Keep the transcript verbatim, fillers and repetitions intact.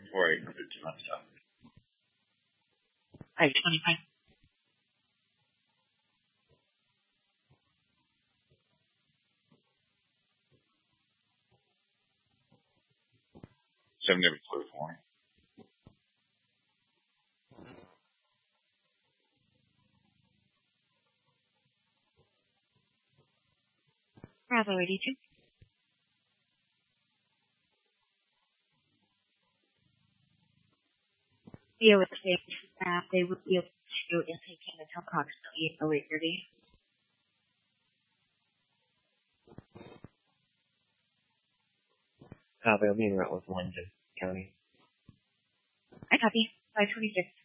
before I did too much stuff. I have twenty-five. Seven never flew for me. Bravo eighty-two. Leo was saying that they would be able to intake him until approximately oh eight thirty. Copy, I'll be in route with one to county. I copy. five twenty-six.